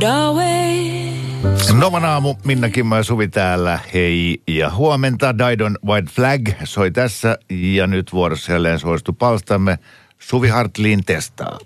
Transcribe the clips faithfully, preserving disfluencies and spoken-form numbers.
away. Novan aamu, Minna Kimmo ja Suvi täällä, hei ja huomenta. Daidon White Flag soi tässä ja nyt vuorossa jälleen suositu palstamme Suvi Hartlin testaa.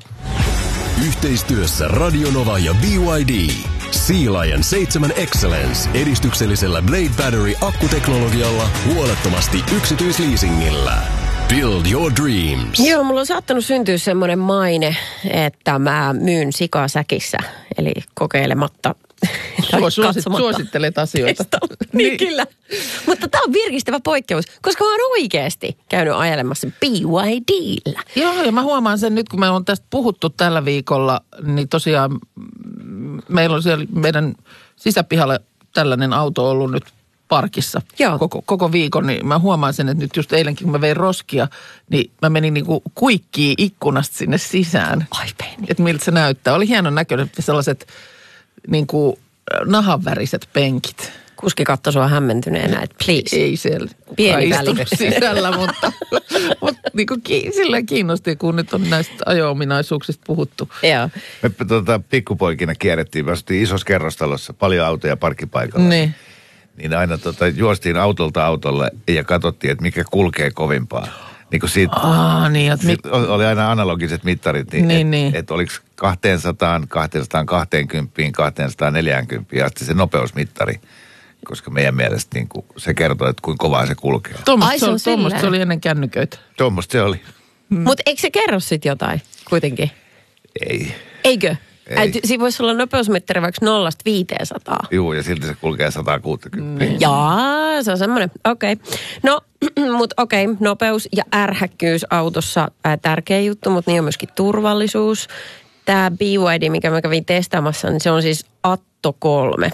Yhteistyössä Radio Nova ja B Y D. Sea Lion seitsemän Excellence edistyksellisellä Blade Battery akkuteknologialla huolettomasti yksityisleasingillä. Build your dreams. Joo, mulla on saattanut syntyä semmoinen maine, että mä myyn sikaa säkissä, eli kokeilematta. Suosit, suosittelet asioita. niin, niin, kyllä. Mutta tää on virkistävä poikkeus, koska mä oon oikeasti käynyt ajelemassa B Y D:llä. Joo, ja mä huomaan sen nyt, kun me on tästä puhuttu tällä viikolla, niin tosiaan meillä on siellä meidän sisäpihalla tällainen auto ollut nyt parkissa koko, koko viikon, niin mä huomaan sen, että nyt just eilenkin, kun mä vein roskia, niin mä menin niinku kuikkiin ikkunasta sinne sisään. Ai peni. Että miltä se näyttää. Oli hienon näköinen sellaiset niinku nahanväriset penkit. Kuski katsoi sua hämmentyneenä, että please. Ei siellä pieni väli sisällä, mutta, mutta niin kuin sillä kiinnosti, kun nyt on näistä ajo-ominaisuuksista puhuttu. Joo. Me tuota, pikkupoikina kierrettiin, me asuttiin isossa kerrostalossa, paljon autoja parkkipaikalla. Niin. Niin aina tota, juostiin autolta autolle ja katsottiin, että mikä kulkee kovimpaa. Niin kuin siitä, Aa, niin, että mit... oli aina analogiset mittarit, niin, niin, että niin. et oliko kaksisataa, kaksisataakaksikymmentä, kaksisataaneljäkymmentä asti se nopeusmittari. Koska meidän mielestä niin kuin, se kertoo, että kuinka kovaa se kulkee. Tuommoista se, se, se oli ennen kännyköitä. Tuommoista se oli. Mm. Mutta eikö se kerro sitten jotain kuitenkin? Ei. Eikö? Ei. Siinä voisi olla nopeusmittari vaikka nollasta viiteensataan. Joo, ja silti se kulkee sata kuusikymmentä. Mm. Jaa, se on semmoinen. Okei. Okay. No, mutta okei, okay. Nopeus ja ärhäkkyys autossa ää, tärkeä juttu, mutta niin on myöskin turvallisuus. Tämä B Y D, mikä mä kävin testaamassa, niin se on siis Atto kolme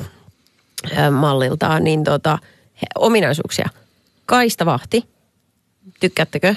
malliltaan, niin tota, he, ominaisuuksia. Kaistavahti. Tykkäättekö?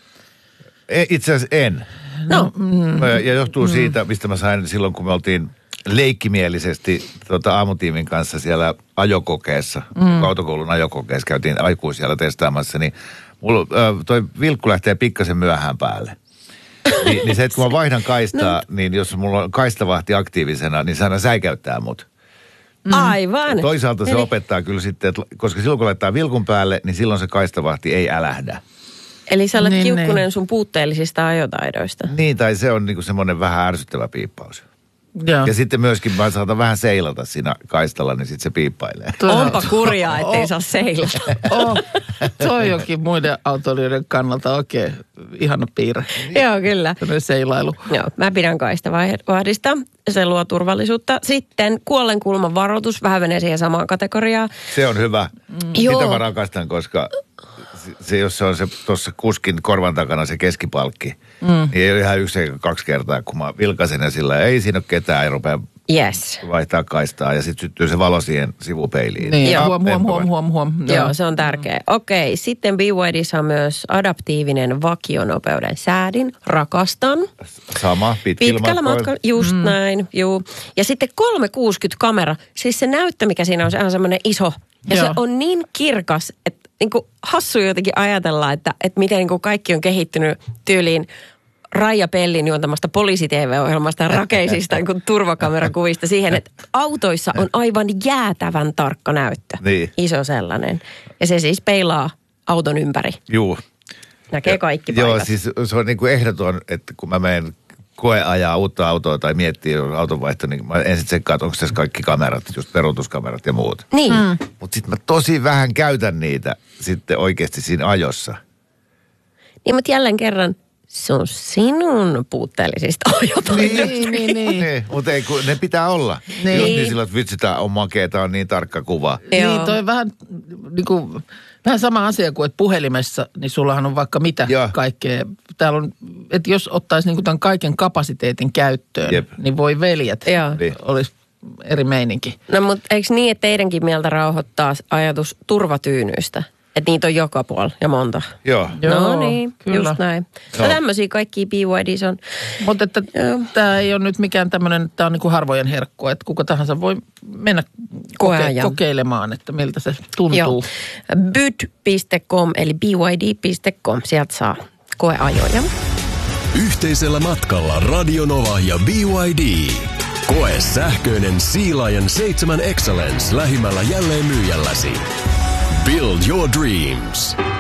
Itse asiassa en. No. Mm, ja johtuu mm. siitä, mistä mä sain silloin, kun me oltiin leikkimielisesti tota, aamutiimin kanssa siellä ajokokeessa, mm. autokoulun ajokokeessa käytiin aikuisia testaamassa, niin mulla äh, toi vilkku lähtee pikkasen myöhään päälle. Ni, niin se, että kun mä vaihdan kaistaa, no. niin jos mulla on kaistavahti aktiivisena, niin se aina säikäyttää mut. Mm. Aivan. Ja toisaalta se Eli... opettaa kyllä sitten, että koska silloin kun laittaa vilkun päälle, niin silloin se kaistavahti ei älähdä. Eli sä olet niin, kiukkunen niin. sun puutteellisista ajotaidoista. Niin, tai se on niinku semmoinen vähän ärsyttävä piippaus. Joo. Ja sitten myöskin mä saatan vähän seilata siinä kaistalla, niin sitten se piippailee. Onpa kurjaa, ettei oh. saa seilata. Oh. Toi onkin muiden autoilijoiden kannalta oikein ihana piirre. Joo, kyllä. Tällainen seilailu. Joo, mä pidän kaistavahdista. Se luo turvallisuutta. Sitten kuollenkulman varoitus, vähän menee siihen samaan kategoriaan. Se on hyvä. Mm. Joo. Sitä mä rakastan, koska se, jos se on se tuossa kuskin korvan takana se keskipalkki, mm. niin ei ole ihan yksi eikä kaksi kertaa, kun mä vilkaisen ja sillä ei siinä ole ketään, ei rupea yes. vaihtaa kaistaa ja sitten syttyy se valo siihen sivupeiliin. Niin, ja huom, huom, huom, huom, huom. Joo, Joo se on tärkeä. Okei, sitten B Y D:ssä on myös adaptiivinen vakionopeuden säädin. Rakastan. Sama, pitkillä, Pitkällä matkoilla. matkalla, just mm. näin, juu. Ja sitten kolmesataakuusikymmentä-kamera, siis se näyttö, mikä siinä on, se on semmoinen iso. Ja Joo. se on niin kirkas, että niin kuin hassu jotenkin ajatella, että, että miten niin kuin kaikki on kehittynyt tyyliin Raija Pellin juontamasta poliisi-T V-ohjelmasta ja rakeisista niin kuin turvakamerakuvista siihen, että autoissa on aivan jäätävän tarkka näyttö. Niin. Iso sellainen. Ja se siis peilaa auton ympäri. Juu. Näkee ja, kaikki paikat. Joo, siis se on niin kuin ehdoton, että kun mä menen koeajaa uutta autoa tai miettii autonvaihtoa, niin mä ensin tsekkaan, että onko tässä kaikki kamerat, just peruutuskamerat ja muut. Niin. Mm. Mutta sitten mä tosi vähän käytän niitä sitten oikeasti siinä ajossa. Niin, mutta jälleen kerran, se on sinun puutteellisista ajotaidoista. Niin, niin, niin. niin mutta ei, kun ne pitää olla. Niin. Just niin sillä, että vitsi, tää on makea, tää on niin tarkka kuva. Joo. Niin, toi vähän niin kuin, vähän sama asia kuin, että puhelimessa, niin sullahan on vaikka mitä Joo. kaikkea. Täällä on, että jos ottaisi niin kuin tämän kaiken kapasiteetin käyttöön, Jep. niin voi veljet, Niin. olisi eri meininki. No, mutta eikö niin, että teidänkin mieltä rauhoittaa ajatus turvatyynyistä? Että niitä on joka puolella ja monta. Joo. Joo, no niin, kyllä. just näin. No, Joo. tämmöisiä kaikkia B Y Ds on. Mutta että tämä ei ole nyt mikään tämmöinen, tämä on niin kuin harvojen herkku, että kuka tahansa voi mennä koke- kokeilemaan, että miltä se tuntuu. Joo. byd piste com eli b y d piste com, sieltä saa koeajoja. Yhteisellä matkalla Radio Nova ja B Y D. Koe sähköinen Sea Lion seitsemän Excellence lähimmällä jälleenmyyjälläsi. Build your dreams.